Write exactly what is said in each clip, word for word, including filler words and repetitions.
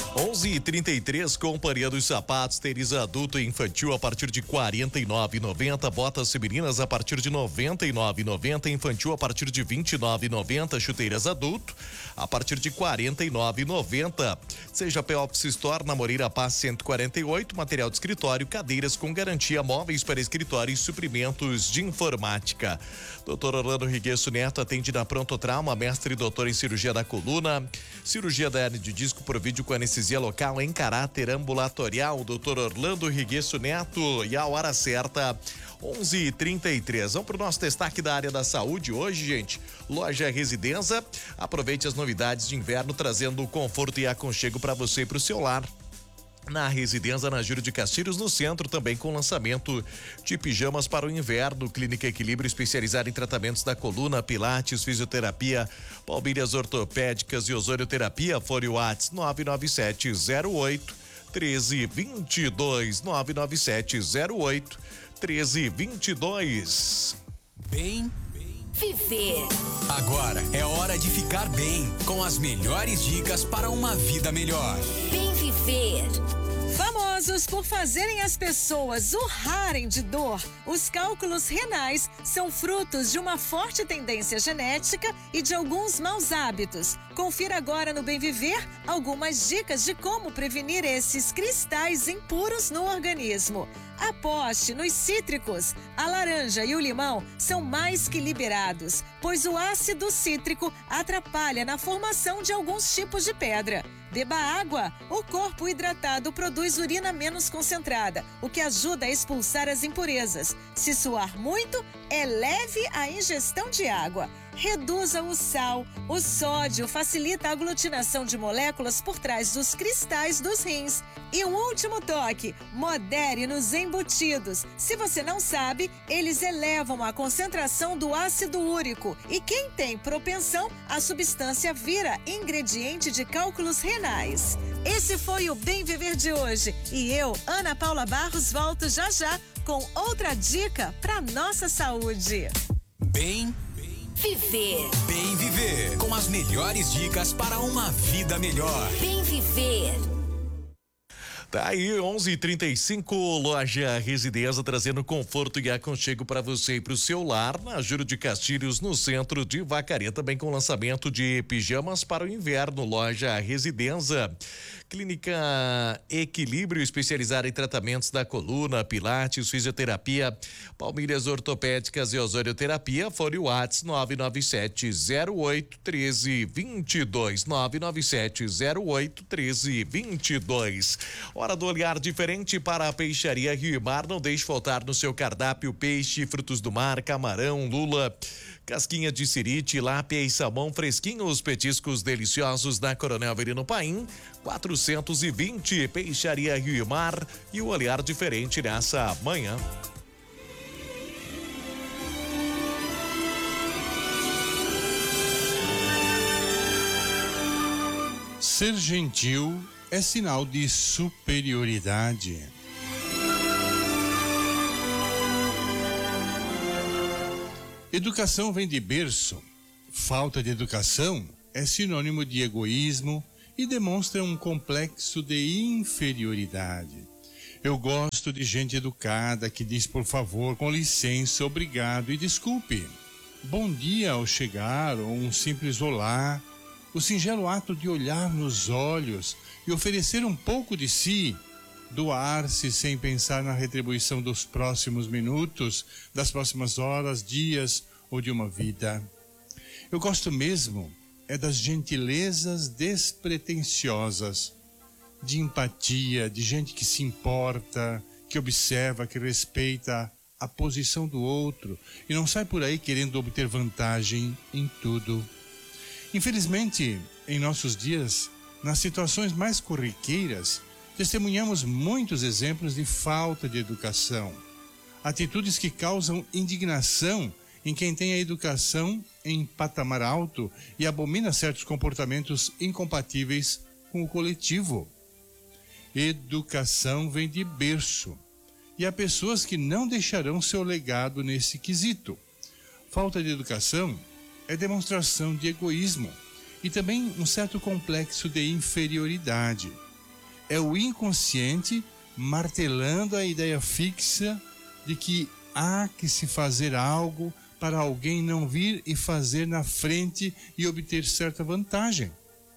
onze e trinta e três, Companhia dos Sapatos, tênis adulto e infantil a partir de quarenta e nove e noventa, botas femininas a partir de noventa e nove e noventa, infantil a partir de vinte e nove e noventa, chuteiras adulto a partir de quarenta e nove e noventa. Seja P Office Store na Moreira Paz cento e quarenta e oito, material de escritório, cadeiras com garantia, móveis para escritório e suprimentos de informática. doutor Orlando Riguesso Neto atende na Pronto Trauma, mestre e doutor em cirurgia da coluna, cirurgia da hernia de disco por vídeo com anestesia local em caráter ambulatorial. doutor Orlando Riguesso Neto, e a hora certa, onze e trinta e três. Vamos para o nosso destaque da área da saúde hoje, gente. Loja Residência, aproveite as novidades de inverno trazendo conforto e aconchego para você e para o seu lar. Na Residência, na Júlio de Castilhos, no centro, também com lançamento de pijamas para o inverno. Clínica Equilíbrio, especializada em tratamentos da coluna, pilates, fisioterapia, palmilhas ortopédicas e ozonioterapia. Fone Whats nove nove sete zero oito um três dois dois, nove nove sete zero oito um três dois dois. Bem viver. Agora é hora de ficar bem, com as melhores dicas para uma vida melhor. Bem viver. Famosos por fazerem as pessoas urrarem de dor, os cálculos renais são frutos de uma forte tendência genética e de alguns maus hábitos. Confira agora no Bem Viver algumas dicas de como prevenir esses cristais impuros no organismo. Aposte nos cítricos. A laranja e o limão são mais que liberados, pois o ácido cítrico atrapalha na formação de alguns tipos de pedra. Beba água. O corpo hidratado produz urina menos concentrada, o que ajuda a expulsar as impurezas. Se suar muito, eleve a ingestão de água. Reduza o sal. O sódio facilita a aglutinação de moléculas por trás dos cristais dos rins. E um último toque, modere nos embutidos. Se você não sabe, eles elevam a concentração do ácido úrico. E quem tem propensão, a substância vira ingrediente de cálculos renais. Esse foi o Bem Viver de hoje. E eu, Ana Paula Barros, volto já já com outra dica para nossa saúde. Bem Viver. Bem Viver, com as melhores dicas para uma vida melhor. Bem Viver. Tá aí, onze e trinta e cinco, Loja Residência trazendo conforto e aconchego para você e para o seu lar, na Júlio de Castilhos, no centro de Vacaria, também com lançamento de pijamas para o inverno. Loja Residência. Clínica Equilíbrio, especializada em tratamentos da coluna, pilates, fisioterapia, palmilhas ortopédicas e ozonioterapia. Fone Whats nove nove sete zero oito um três dois dois, nove nove sete zero oito um três dois dois. Hora do olhar diferente para a Peixaria Rio e Mar. Não deixe faltar no seu cardápio peixe, frutos do mar, camarão, lula, casquinha de siri, tilápia e salmão fresquinho. Os petiscos deliciosos na Coronel Avelino Paim, quatrocentos e vinte. Peixaria Rio e Mar, e o olhar diferente nessa manhã. Ser gentil é sinal de superioridade. Educação vem de berço. Falta de educação é sinônimo de egoísmo e demonstra um complexo de inferioridade. Eu gosto de gente educada que diz por favor, com licença, obrigado e desculpe. Bom dia ao chegar ou um simples olá. O singelo ato de olhar nos olhos e oferecer um pouco de si, doar-se sem pensar na retribuição dos próximos minutos, das próximas horas, dias ou de uma vida. Eu gosto mesmo é das gentilezas despretensiosas, de empatia, de gente que se importa, que observa, que respeita a posição do outro e não sai por aí querendo obter vantagem em tudo. Infelizmente, em nossos dias, nas situações mais corriqueiras, testemunhamos muitos exemplos de falta de educação. Atitudes que causam indignação em quem tem a educação em patamar alto e abomina certos comportamentos incompatíveis com o coletivo. Educação vem de berço, e há pessoas que não deixarão seu legado nesse quesito. Falta de educação é demonstração de egoísmo e também um certo complexo de inferioridade. é o inconsciente martelando a ideia fixa de que há que se fazer algo para alguém não vir e fazer na frente e obter certa vantagem.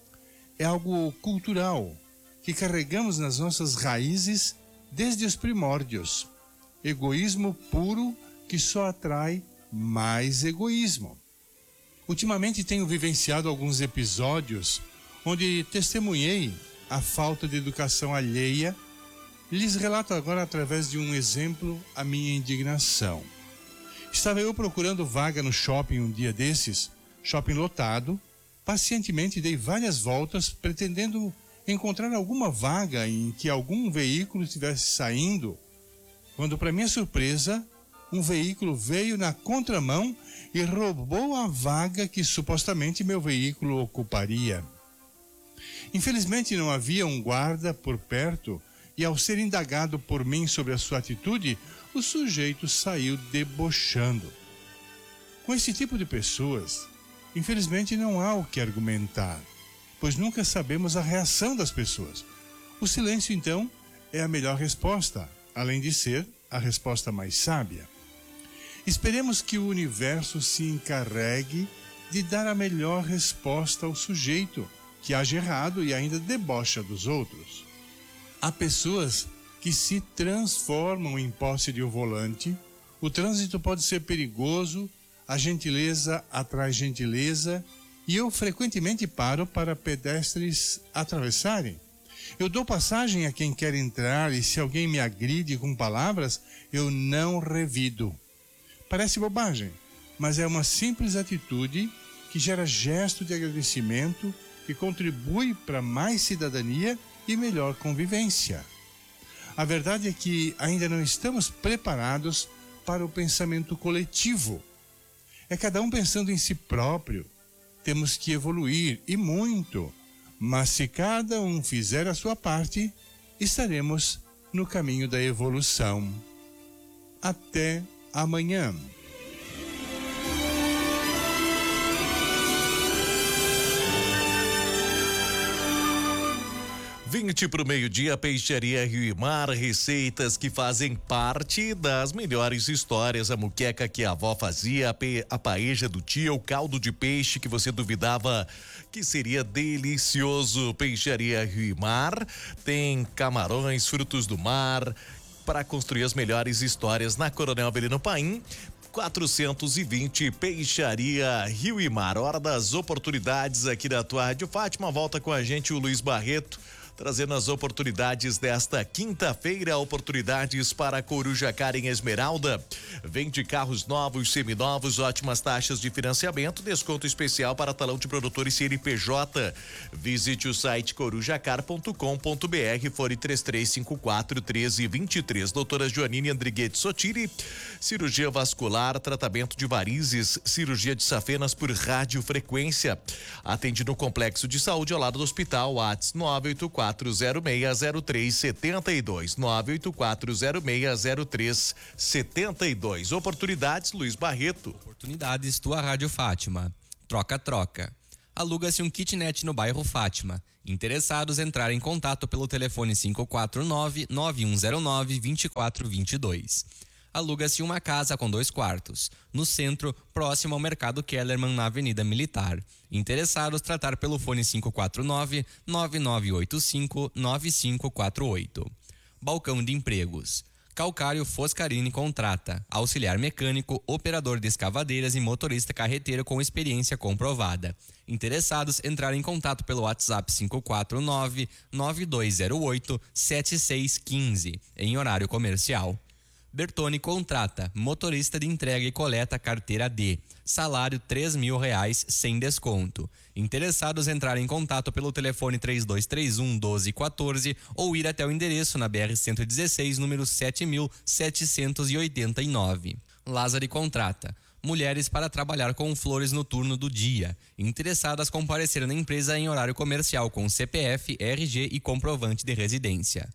É algo cultural que carregamos nas nossas raízes desde os primórdios. Egoísmo puro que só atrai mais egoísmo. Ultimamente tenho vivenciado alguns episódios onde testemunhei a falta de educação alheia e lhes relato agora através de um exemplo a minha indignação. Estava eu procurando vaga no shopping um dia desses, shopping lotado, pacientemente dei várias voltas pretendendo encontrar alguma vaga em que algum veículo estivesse saindo, quando, para minha surpresa, um veículo veio na contramão e roubou a vaga que supostamente meu veículo ocuparia. Infelizmente não havia um guarda por perto e, ao ser indagado por mim sobre a sua atitude, o sujeito saiu debochando. Com esse tipo de pessoas, infelizmente não há o que argumentar, pois nunca sabemos a reação das pessoas. O silêncio, então, é a melhor resposta, além de ser a resposta mais sábia. Esperemos que o universo se encarregue de dar a melhor resposta ao sujeito que age errado e ainda debocha dos outros. Há pessoas que se transformam em posse de um volante, o trânsito pode ser perigoso, a gentileza atrai gentileza e eu frequentemente paro para pedestres atravessarem. Eu dou passagem a quem quer entrar e se alguém me agride com palavras, eu não revido. Parece bobagem, mas é uma simples atitude que gera gesto de agradecimento que contribui para mais cidadania e melhor convivência. A verdade é que ainda não estamos preparados para o pensamento coletivo. É cada um pensando em si próprio. Temos que evoluir, e muito. Mas se cada um fizer a sua parte, estaremos no caminho da evolução. Até amanhã. vinte para o meio-dia, Peixaria Rio e Mar, receitas que fazem parte das melhores histórias. A muqueca que a avó fazia, a, pe, a paeja do tio, o caldo de peixe que você duvidava que seria delicioso. Peixaria Rio e Mar tem camarões, frutos do mar, para construir as melhores histórias na Coronel Belino Paim. quatrocentos e vinte, Peixaria Rio e Mar. Hora das oportunidades aqui da tua Rádio Fátima. Volta com a gente o Luiz Barreto, trazendo as oportunidades desta quinta-feira, oportunidades para Corujacar em Esmeralda. Vende carros novos, seminovos, ótimas taxas de financiamento, desconto especial para talão de produtor e C N P J. Visite o site corujacar ponto com ponto br, fone três três cinco quatro, um três dois três. Doutora Joanine Andriguete Sotiri, cirurgia vascular, tratamento de varizes, cirurgia de safenas por radiofrequência. Atende no Complexo de Saúde ao lado do hospital. WhatsApp nove oito quatro zero seis zero três sete dois, nove oito quatro zero seis zero três sete dois. Oportunidades, Luiz Barreto. Oportunidades, tua Rádio Fátima. Troca-troca. Aluga-se um kitnet no bairro Fátima. Interessados, entrar em contato pelo telefone cinco quatro nove, nove um zero nove, dois quatro dois dois. Aluga-se uma casa com dois quartos, no centro, próximo ao Mercado Kellerman, na Avenida Militar. Interessados, tratar pelo fone cinco quatro nove, nove nove oito cinco, nove cinco quatro oito. Balcão de Empregos. Calcário Foscarini contrata, auxiliar mecânico, operador de escavadeiras e motorista carreteiro com experiência comprovada. Interessados, entrar em contato pelo WhatsApp cinco quatro nove, nove dois zero oito, sete seis um cinco, em horário comercial. Bertone contrata, motorista de entrega e coleta carteira D, salário três mil reais sem desconto. Interessados, entrar em contato pelo telefone três dois três um, um dois um quatro ou ir até o endereço na B R cento e dezesseis, número sete mil setecentos e oitenta e nove. Lázaro contrata, mulheres para trabalhar com flores no turno do dia. Interessadas, comparecer na empresa em horário comercial com C P F, R G e comprovante de residência.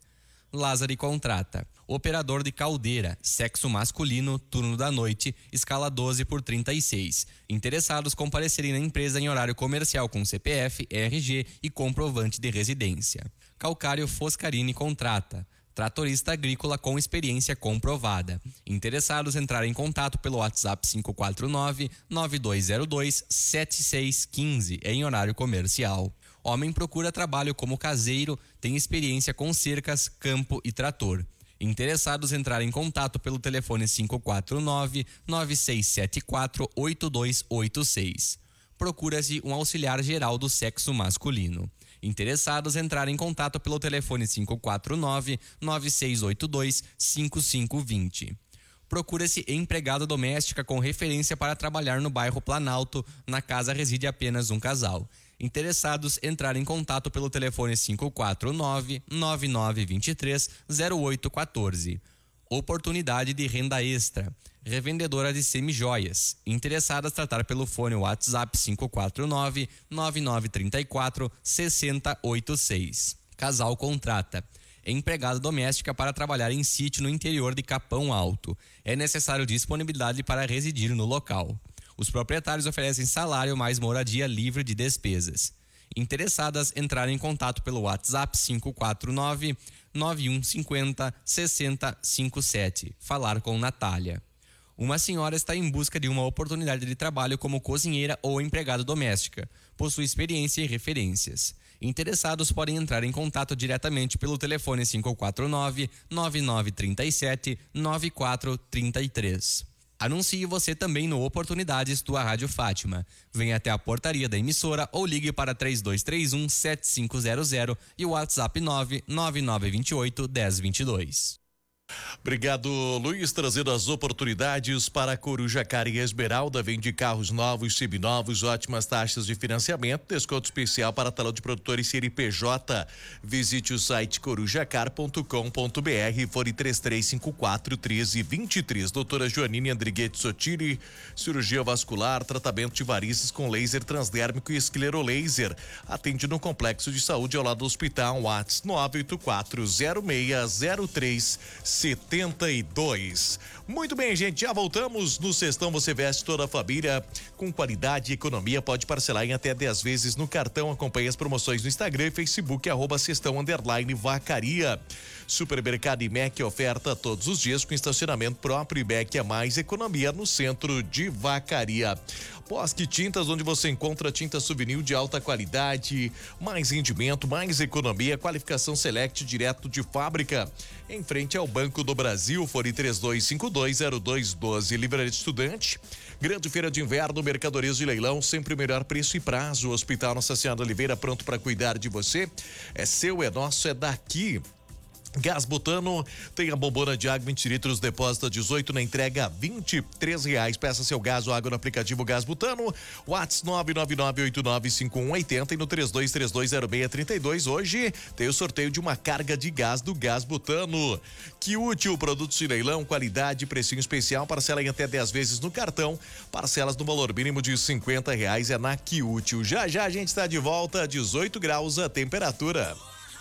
Lázari contrata. Operador de caldeira, sexo masculino, turno da noite, escala doze por trinta e seis. Interessados comparecerem na empresa em horário comercial com C P F, R G e comprovante de residência. Calcário Foscarini contrata. Tratorista agrícola com experiência comprovada. Interessados entrarem em contato pelo WhatsApp cinco quatro nove, nove dois zero dois, sete seis um cinco em horário comercial. Homem procura trabalho como caseiro, tem experiência com cercas, campo e trator. Interessados entrarem em contato pelo telefone cinco quatro nove, nove seis sete quatro, oito dois oito seis. Procura-se um auxiliar geral do sexo masculino. Interessados entrarem em contato pelo telefone cinco quatro nove, nove seis oito dois, cinco cinco dois zero. Procura-se empregada doméstica com referência para trabalhar no bairro Planalto. Na casa reside apenas um casal. Interessados entrarem em contato pelo telefone cinco quatro nove, nove nove dois três, zero oito um quatro. Oportunidade de renda extra. Revendedora de semijoias. Interessadas tratar pelo fone WhatsApp cinco quatro nove, nove nove três quatro, seis zero oito seis. Casal contrata. Empregada doméstica para trabalhar em sítio no interior de Capão Alto. É necessário disponibilidade para residir no local. Os proprietários oferecem salário mais moradia livre de despesas. Interessadas entrarem em contato pelo WhatsApp cinco quatro nove, nove um cinco zero, seis zero cinco sete. Falar com Natália. Uma senhora está em busca de uma oportunidade de trabalho como cozinheira ou empregada doméstica. Possui experiência e referências. Interessados podem entrar em contato diretamente pelo telefone cinco quatro nove, nove nove três sete, nove quatro três três. Anuncie você também no Oportunidades Tua Rádio Fátima. Venha até a portaria da emissora ou ligue para três dois três um, sete cinco zero zero e o WhatsApp nove nove nove dois oito, um zero dois dois. Obrigado, Luiz, trazendo as oportunidades para Coruja Car e Esmeralda. Vende carros novos, seminovos, ótimas taxas de financiamento, desconto especial para talão de produtor e C N P J. Visite o site corujacar ponto com ponto br, fone três três cinco quatro, um três dois três. Doutora Joanine Andriguete Sotiri, cirurgia vascular, tratamento de varizes com laser transdérmico e esclerolaser. Atende no Complexo de Saúde ao lado do hospital. WhatsApp nove oito quatro, zero seis, zero três setenta e dois. Muito bem, gente, já voltamos. No Sextão você veste toda a família com qualidade e economia. Pode parcelar em até dez vezes no cartão. Acompanhe as promoções no Instagram e Facebook, arroba Sextão underline Vacaria. Supermercado I M E C oferta todos os dias com estacionamento próprio. I M E C é mais economia no centro de Vacaria. Bosque Tintas, onde você encontra tinta souvenir de alta qualidade, mais rendimento, mais economia, qualificação Select direto de fábrica. Em frente ao Banco do Brasil, fone três dois cinco dois, zero dois um dois. Livraria de Estudante, Grande Feira de Inverno, mercadorias de leilão, sempre o melhor preço e prazo. Hospital Nossa Senhora Oliveira, pronto para cuidar de você. É seu, é nosso, é daqui. Gás Butano, tem a bombona de água vinte litros, depósito dezoito, na entrega vinte e três reais. Peça seu gás ou água no aplicativo Gás Butano. WhatsApp nove nove nove oito nove cinco um oito zero e no três dois três dois zero seis três dois. Hoje tem o sorteio de uma carga de gás do Gás Butano. Que útil, produtos de leilão, qualidade, precinho especial, parcela em até dez vezes no cartão, parcelas no valor mínimo de cinquenta reais, é na Que Útil. Já já a gente está de volta, dezoito graus a temperatura.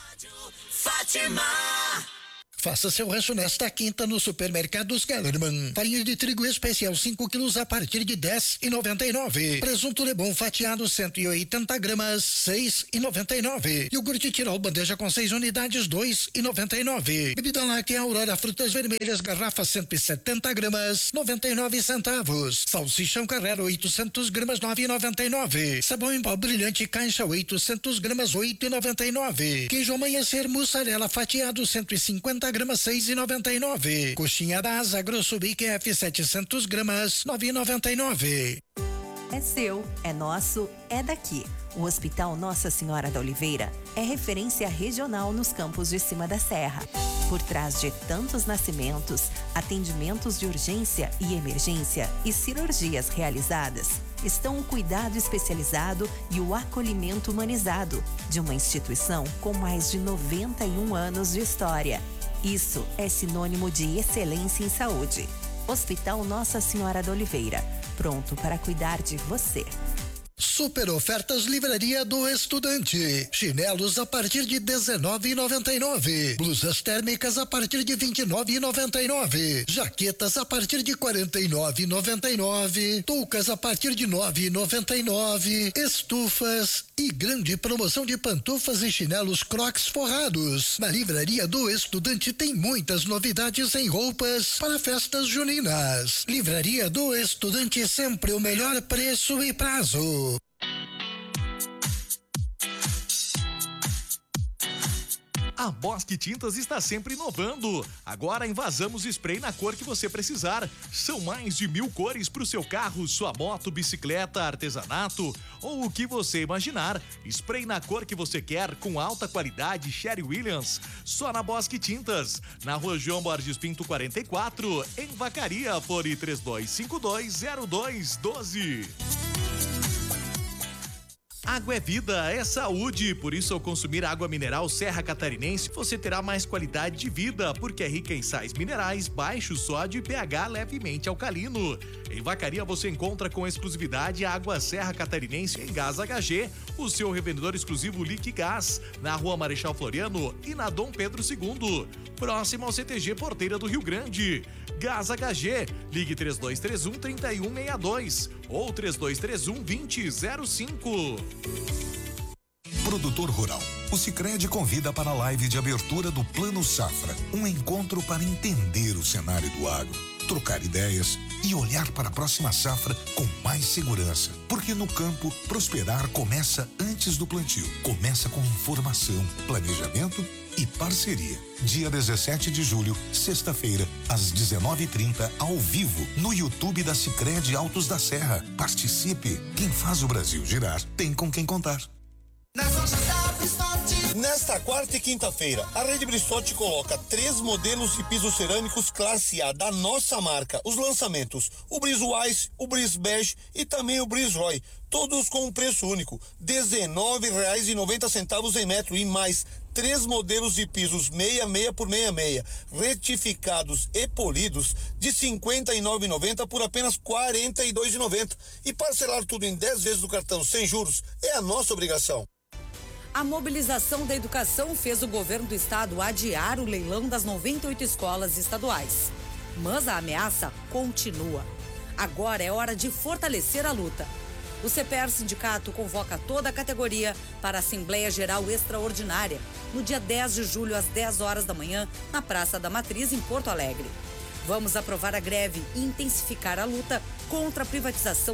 Fátima! Faça seu rancho nesta quinta no Supermercados Kellerman. Farinha de trigo especial cinco quilos a partir de dez e noventa e nove. Presunto Lebon fatiado cento e oitenta gramas, seis e noventa e nove. Iogurte Tirol bandeja com seis unidades, dois e noventa e nove. Bebida láctea Aurora frutas vermelhas garrafa cento e setenta gramas, noventa e nove centavos. Salsichão Carrera oitocentos gramas, nove e noventa e nove. Sabão em pó brilhante caixa oitocentos gramas, oito e noventa e nove. Queijo Amanhecer mussarela fatiado cento e cinquenta gramas, seis e noventa e nove. Coxinha da Asa Grosso Big F setecentos gramas, nove e noventa e nove. É seu, é nosso, é daqui. O Hospital Nossa Senhora da Oliveira é referência regional nos campos de cima da serra. Por trás de tantos nascimentos, atendimentos de urgência e emergência e cirurgias realizadas, estão o cuidado especializado e o acolhimento humanizado de uma instituição com mais de noventa e um anos de história. Isso é sinônimo de excelência em saúde. Hospital Nossa Senhora da Oliveira, pronto para cuidar de você. Super ofertas Livraria do Estudante. Chinelos a partir de dezenove reais e noventa e nove centavos. Blusas térmicas a partir de vinte e nove reais e noventa e nove centavos. Jaquetas a partir de quarenta e nove reais e noventa e nove centavos. Toucas a partir de nove reais e noventa e nove centavos. Estufas e grande promoção de pantufas e chinelos Crocs forrados. Na Livraria do Estudante tem muitas novidades em roupas para festas juninas. Livraria do Estudante, sempre o melhor preço e prazo. A Bosque Tintas está sempre inovando. Agora invasamos spray na cor que você precisar. São mais de mil cores para o seu carro, sua moto, bicicleta, artesanato ou o que você imaginar. Spray na cor que você quer, com alta qualidade, Sherry Williams. Só na Bosque Tintas. Na Rua João Borges Pinto quarenta e quatro, em Vacaria, fone três dois cinco dois zero dois um dois. Água é vida, é saúde, por isso ao consumir água mineral Serra Catarinense, você terá mais qualidade de vida, porque é rica em sais minerais, baixo sódio e pH levemente alcalino. Em Vacaria você encontra com exclusividade a água Serra Catarinense em Gás H G, o seu revendedor exclusivo Liquigás, na Rua Marechal Floriano e na Dom Pedro segundo, próximo ao C T G Porteira do Rio Grande. Gás H G, ligue três dois três um, três um seis dois ou três dois três um, vinte zero cinco. Produtor Rural. O Sicredi convida para a live de abertura do Plano Safra, um encontro para entender o cenário do agro, trocar ideias e olhar para a próxima safra com mais segurança. Porque no campo, prosperar começa antes do plantio. Começa com informação, planejamento e parceria. Dia dezessete de julho, sexta-feira, às dezenove e trinta, ao vivo, no YouTube da Sicredi Altos da Serra. Participe. Quem faz o Brasil girar tem com quem contar. Nesta quarta e quinta-feira, a Rede Bristotti coloca três modelos de pisos cerâmicos classe A da nossa marca. Os lançamentos, o Bris Wise, o Bris Bege e também o Bris Roy. Todos com um preço único, dezenove reais e noventa centavos em metro, e mais três modelos de pisos sessenta e seis por sessenta e seis, retificados e polidos, de cinquenta e nove reais e noventa centavos por apenas quarenta e dois reais e noventa centavos. E parcelar tudo em dez vezes do cartão sem juros é a nossa obrigação. A mobilização da educação fez o governo do estado adiar o leilão das noventa e oito escolas estaduais. Mas a ameaça continua. Agora é hora de fortalecer a luta. O C P E R Sindicato convoca toda a categoria para a Assembleia Geral Extraordinária, no dia dez de julho, às dez horas da manhã, na Praça da Matriz, em Porto Alegre. Vamos aprovar a greve e intensificar a luta contra a privatização